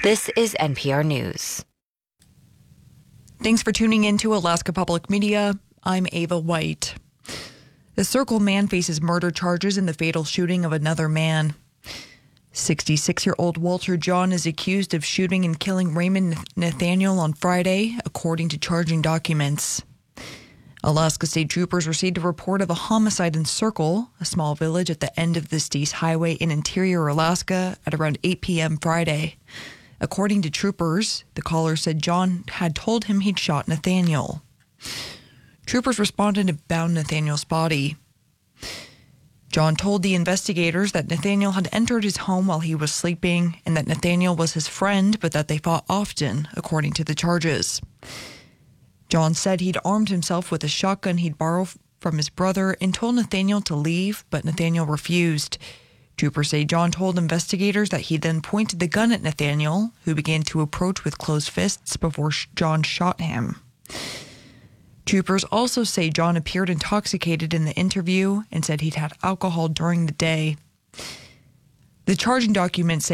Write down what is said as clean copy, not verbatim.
This is NPR News. Thanks for tuning in to Alaska Public Media. I'm Ava White. The Circle man faces murder charges in the fatal shooting of another man. 66-year-old Walter John is accused of shooting and killing Raymond Nathaniel on Friday, according to charging documents. Alaska State Troopers received a report of a homicide in Circle, a small village at the end of the State Highway in interior Alaska, at around 8 p.m. Friday. According to troopers, the caller said John had told him he'd shot Nathaniel. Troopers responded and found Nathaniel's body. John told the investigators that Nathaniel had entered his home while he was sleeping and that Nathaniel was his friend, but that they fought often, according to the charges. John said he'd armed himself with a shotgun he'd borrowed from his brother and told Nathaniel to leave, but Nathaniel refused. Troopers say John told investigators that he then pointed the gun at Nathaniel, who began to approach with closed fists before John shot him. Troopers also say John appeared intoxicated in the interview and said he'd had alcohol during the day. The charging documents say